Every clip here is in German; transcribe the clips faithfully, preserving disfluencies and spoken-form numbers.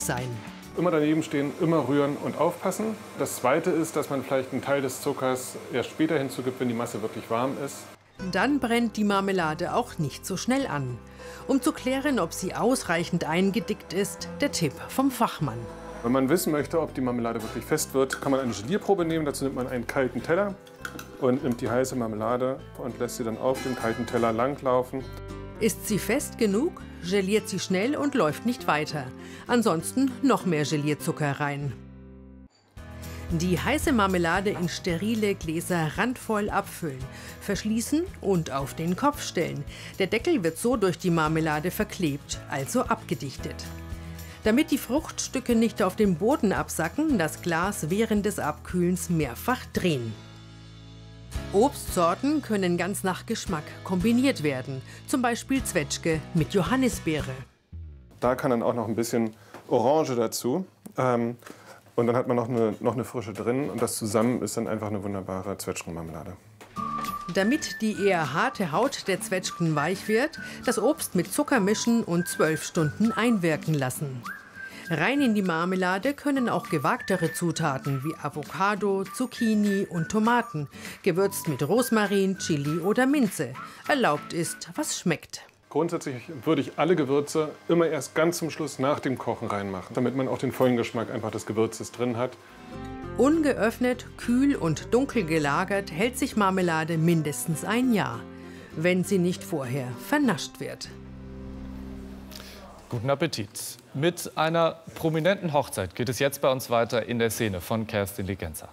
sein. Immer daneben stehen, immer rühren und aufpassen. Das Zweite ist, dass man vielleicht einen Teil des Zuckers erst später hinzugibt, wenn die Masse wirklich warm ist. Dann brennt die Marmelade auch nicht so schnell an. Um zu klären, ob sie ausreichend eingedickt ist, der Tipp vom Fachmann. Wenn man wissen möchte, ob die Marmelade wirklich fest wird, kann man eine Gelierprobe nehmen. Dazu nimmt man einen kalten Teller und nimmt die heiße Marmelade und lässt sie dann auf dem kalten Teller langlaufen. Ist sie fest genug, geliert sie schnell und läuft nicht weiter. Ansonsten noch mehr Gelierzucker rein. Die heiße Marmelade in sterile Gläser randvoll abfüllen, verschließen und auf den Kopf stellen. Der Deckel wird so durch die Marmelade verklebt, also abgedichtet. Damit die Fruchtstücke nicht auf den Boden absacken, das Glas während des Abkühlens mehrfach drehen. Obstsorten können ganz nach Geschmack kombiniert werden, zum Beispiel Zwetschge mit Johannisbeere. Da kann dann auch noch ein bisschen Orange dazu. Ähm, und dann hat man noch eine, noch eine Frische drin und das zusammen ist dann einfach eine wunderbare Zwetschgenmarmelade. Damit die eher harte Haut der Zwetschgen weich wird, das Obst mit Zucker mischen und zwölf Stunden einwirken lassen. Rein in die Marmelade können auch gewagtere Zutaten wie Avocado, Zucchini und Tomaten, gewürzt mit Rosmarin, Chili oder Minze. Erlaubt ist, was schmeckt. Grundsätzlich würde ich alle Gewürze immer erst ganz zum Schluss nach dem Kochen reinmachen, damit man auch den vollen Geschmack einfach des Gewürzes drin hat. Ungeöffnet, kühl und dunkel gelagert hält sich Marmelade mindestens ein Jahr, wenn sie nicht vorher vernascht wird. Guten Appetit. Mit einer prominenten Hochzeit geht es jetzt bei uns weiter in der Szene von Kerstin Ligenza.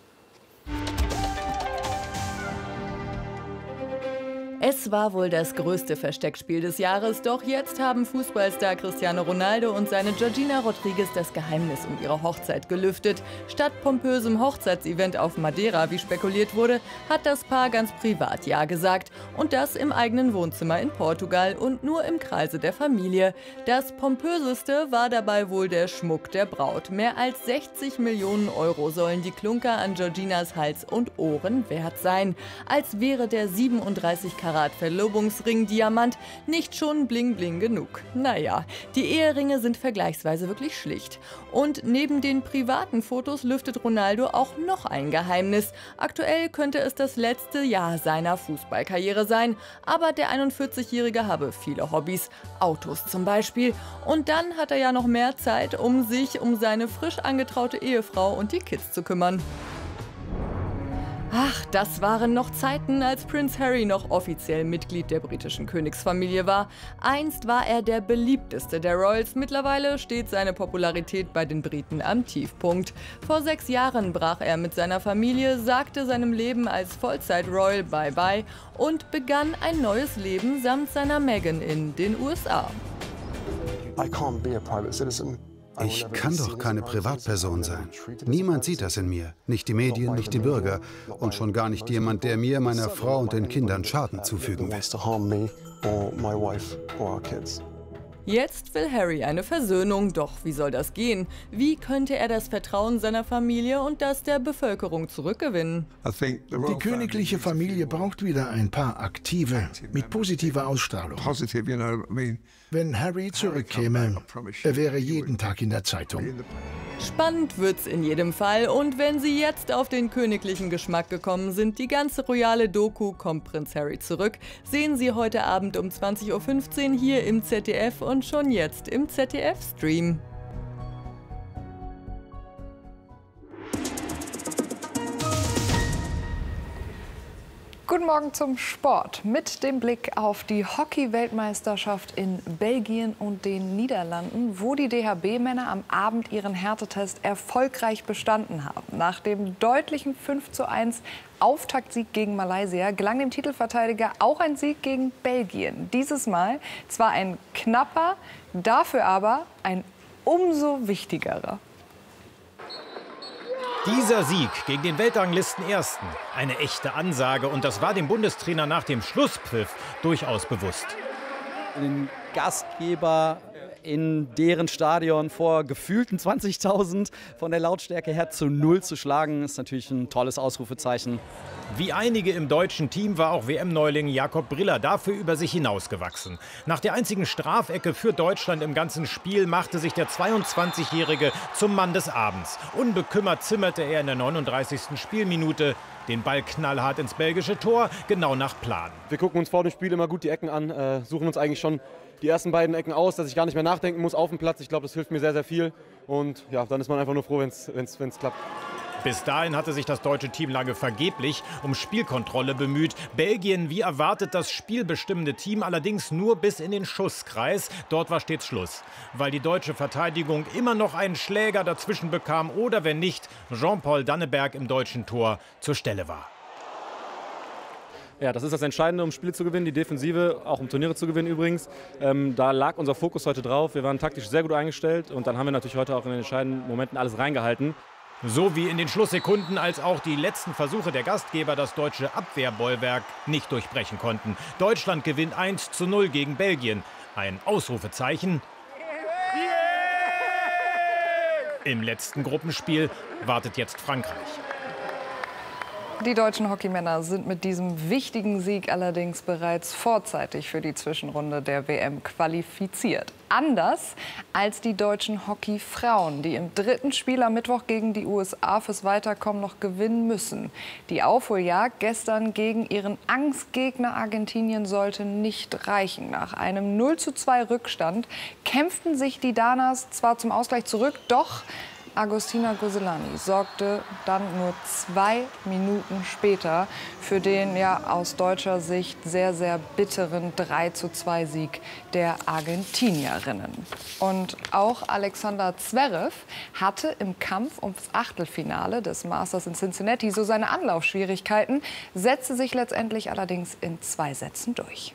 Es war wohl das größte Versteckspiel des Jahres, doch jetzt haben Fußballstar Cristiano Ronaldo und seine Georgina Rodriguez das Geheimnis um ihre Hochzeit gelüftet. Statt pompösem Hochzeitsevent auf Madeira, wie spekuliert wurde, hat das Paar ganz privat Ja gesagt. Und das im eigenen Wohnzimmer in Portugal und nur im Kreise der Familie. Das pompöseste war dabei wohl der Schmuck der Braut. Mehr als sechzig Millionen Euro sollen die Klunker an Georginas Hals und Ohren wert sein. Als wäre der siebenunddreißig Karat Verlobungsring Diamant nicht schon bling bling genug. Naja, die Eheringe sind vergleichsweise wirklich schlicht. Und neben den privaten Fotos lüftet Ronaldo auch noch ein Geheimnis. Aktuell könnte es das letzte Jahr seiner Fußballkarriere sein. Aber der einundvierzigjährige habe viele Hobbys, Autos zum Beispiel. Und dann hat er ja noch mehr Zeit, um sich um seine frisch angetraute Ehefrau und die Kids zu kümmern. Ach, das waren noch Zeiten, als Prinz Harry noch offiziell Mitglied der britischen Königsfamilie war. Einst war er der beliebteste der Royals, mittlerweile steht seine Popularität bei den Briten am Tiefpunkt. Vor sechs Jahren brach er mit seiner Familie, sagte seinem Leben als Vollzeit-Royal Bye-bye und begann ein neues Leben samt seiner Meghan in den U S A. I can't be a private citizen. Ich kann doch keine Privatperson sein. Niemand sieht das in mir. Nicht die Medien, nicht die Bürger. Und schon gar nicht jemand, der mir, meiner Frau und den Kindern Schaden zufügen will. Jetzt will Harry eine Versöhnung, doch wie soll das gehen? Wie könnte er das Vertrauen seiner Familie und das der Bevölkerung zurückgewinnen? Die königliche Familie braucht wieder ein paar Aktive mit positiver Ausstrahlung. Wenn Harry zurückkäme, er wäre jeden Tag in der Zeitung. Spannend wird's in jedem Fall. Und wenn Sie jetzt auf den königlichen Geschmack gekommen sind, die ganze royale Doku Kommt Prinz Harry zurück, sehen Sie heute Abend um zwanzig Uhr fünfzehn hier im Z D F und schon jetzt im Z D F-Stream. Guten Morgen zum Sport mit dem Blick auf die Hockey-Weltmeisterschaft in Belgien und den Niederlanden, wo die D H B-Männer am Abend ihren Härtetest erfolgreich bestanden haben. Nach dem deutlichen fünf zu eins Auftaktsieg gegen Malaysia gelang dem Titelverteidiger auch ein Sieg gegen Belgien. Dieses Mal zwar ein knapper, dafür aber ein umso wichtigerer. Dieser Sieg gegen den Weltranglisten-Ersten, eine echte Ansage, und das war dem Bundestrainer nach dem Schlusspfiff durchaus bewusst. Den Gastgeber in deren Stadion vor gefühlten zwanzigtausend von der Lautstärke her zu null zu schlagen, ist natürlich ein tolles Ausrufezeichen. Wie einige im deutschen Team war auch W M-Neuling Jakob Briller dafür über sich hinausgewachsen. Nach der einzigen Strafecke für Deutschland im ganzen Spiel machte sich der zweiundzwanzigjährige zum Mann des Abends. Unbekümmert zimmerte er in der neununddreißigsten Spielminute den Ball knallhart ins belgische Tor, genau nach Plan. Wir gucken uns vor dem Spiel immer gut die Ecken an, äh, suchen uns eigentlich schon die ersten beiden Ecken aus, dass ich gar nicht mehr nachdenken muss auf dem Platz. Ich glaube, das hilft mir sehr, sehr viel. Und ja, dann ist man einfach nur froh, wenn es klappt. Bis dahin hatte sich das deutsche Team lange vergeblich um Spielkontrolle bemüht. Belgien, wie erwartet, das spielbestimmende Team, allerdings nur bis in den Schusskreis. Dort war stets Schluss, weil die deutsche Verteidigung immer noch einen Schläger dazwischen bekam oder, wenn nicht, Jean-Paul Danneberg im deutschen Tor zur Stelle war. Ja, das ist das Entscheidende, um Spiele zu gewinnen, die Defensive, auch um Turniere zu gewinnen übrigens. Ähm, da lag unser Fokus heute drauf. Wir waren taktisch sehr gut eingestellt und dann haben wir natürlich heute auch in den entscheidenden Momenten alles reingehalten. So wie in den Schlusssekunden, als auch die letzten Versuche der Gastgeber das deutsche Abwehrbollwerk nicht durchbrechen konnten. Deutschland gewinnt eins zu null gegen Belgien. Ein Ausrufezeichen. Im letzten Gruppenspiel wartet jetzt Frankreich. Die deutschen Hockeymänner sind mit diesem wichtigen Sieg allerdings bereits vorzeitig für die Zwischenrunde der W M qualifiziert. Anders als die deutschen Hockeyfrauen, die im dritten Spiel am Mittwoch gegen die U S A fürs Weiterkommen noch gewinnen müssen. Die Aufholjagd gestern gegen ihren Angstgegner Argentinien sollte nicht reichen. Nach einem null zu zwei Rückstand kämpften sich die Danas zwar zum Ausgleich zurück, doch Agostina Gosselani sorgte dann nur zwei Minuten später für den ja aus deutscher Sicht sehr, sehr bitteren drei zu zwei Sieg der Argentinierinnen. Und auch Alexander Zverev hatte im Kampf ums Achtelfinale des Masters in Cincinnati so seine Anlaufschwierigkeiten, setzte sich letztendlich allerdings in zwei Sätzen durch.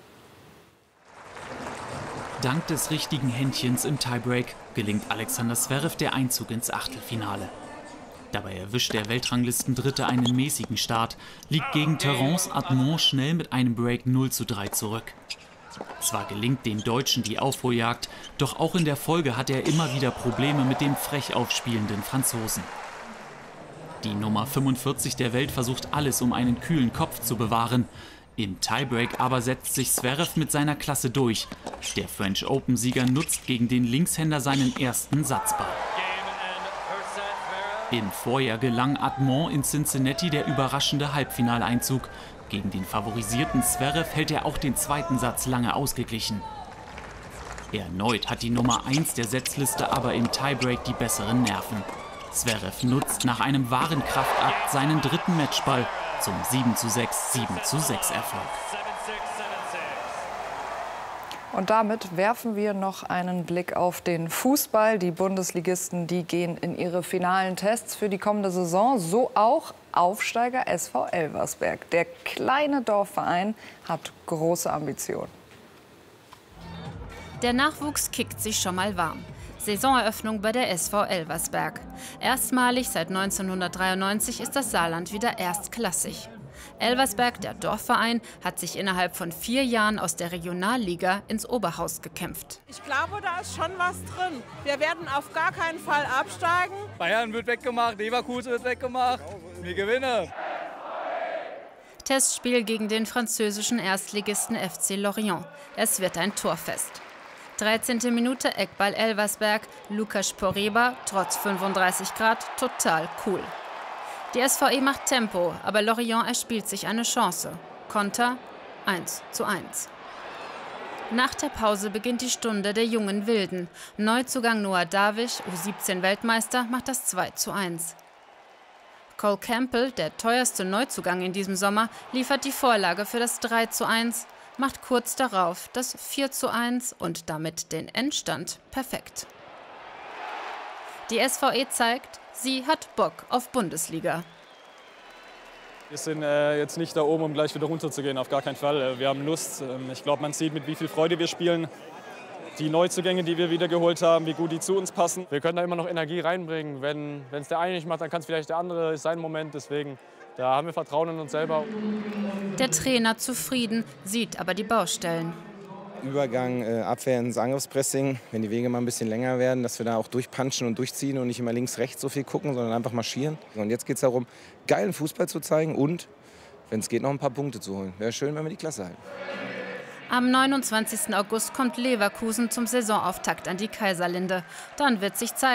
Dank des richtigen Händchens im Tiebreak gelingt Alexander Zverev der Einzug ins Achtelfinale. Dabei erwischt der Weltranglistendritte einen mäßigen Start, liegt gegen Terence Atmon schnell mit einem Break null zu drei zurück. Zwar gelingt dem Deutschen die Aufholjagd, doch auch in der Folge hat er immer wieder Probleme mit dem frech aufspielenden Franzosen. Die Nummer fünfundvierzig der Welt versucht alles, um einen kühlen Kopf zu bewahren. Im Tiebreak aber setzt sich Zverev mit seiner Klasse durch. Der French Open-Sieger nutzt gegen den Linkshänder seinen ersten Satzball. Im Vorjahr gelang Atmon in Cincinnati der überraschende Halbfinaleinzug. Gegen den favorisierten Zverev hält er auch den zweiten Satz lange ausgeglichen. Erneut hat die Nummer eins der Setzliste aber im Tiebreak die besseren Nerven. Zverev nutzt nach einem wahren Kraftakt seinen dritten Matchball zum sieben zu sechs, sieben zu sechs Erfolg. Und damit werfen wir noch einen Blick auf den Fußball. Die Bundesligisten, die gehen in ihre finalen Tests für die kommende Saison. So auch Aufsteiger S V Elversberg. Der kleine Dorfverein hat große Ambitionen. Der Nachwuchs kickt sich schon mal warm. Saisoneröffnung bei der S V Elversberg. Erstmalig seit neunzehnhundertdreiundneunzig ist das Saarland wieder erstklassig. Elversberg, der Dorfverein, hat sich innerhalb von vier Jahren aus der Regionalliga ins Oberhaus gekämpft. Ich glaube, da ist schon was drin. Wir werden auf gar keinen Fall absteigen. Bayern wird weggemacht, Leverkusen wird weggemacht. Wir gewinnen. Testspiel gegen den französischen Erstligisten F C Lorient. Es wird ein Torfest. dreizehnte Minute, Eckball Elversberg, Lukas Poreba, trotz fünfunddreißig Grad, total cool. Die S V E macht Tempo, aber Lorient erspielt sich eine Chance. Konter eins zu eins. Nach der Pause beginnt die Stunde der jungen Wilden. Neuzugang Noah Davisch, U siebzehn Weltmeister, macht das zwei zu eins. Cole Campbell, der teuerste Neuzugang in diesem Sommer, liefert die Vorlage für das drei zu eins. Macht kurz darauf das vier zu eins und damit den Endstand perfekt. Die S V E zeigt, sie hat Bock auf Bundesliga. Wir sind äh, jetzt nicht da oben, um gleich wieder runterzugehen, auf gar keinen Fall. Wir haben Lust. Ich glaube, man sieht, mit wie viel Freude wir spielen. Die Neuzugänge, die wir wieder geholt haben, wie gut die zu uns passen. Wir können da immer noch Energie reinbringen. Wenn es der eine nicht macht, dann kann es vielleicht der andere, ist sein Moment. Deswegen, da haben wir Vertrauen in uns selber. Der Trainer zufrieden, sieht aber die Baustellen. Übergang äh, Abwehr ins Angriffspressing, wenn die Wege mal ein bisschen länger werden, dass wir da auch durchpunchen und durchziehen und nicht immer links, rechts so viel gucken, sondern einfach marschieren. Und jetzt geht es darum, geilen Fußball zu zeigen und wenn es geht, noch ein paar Punkte zu holen. Wäre schön, wenn wir die Klasse halten. Am neunundzwanzigsten August kommt Leverkusen zum Saisonauftakt an die Kaiserlinde. Dann wird sich zeigen,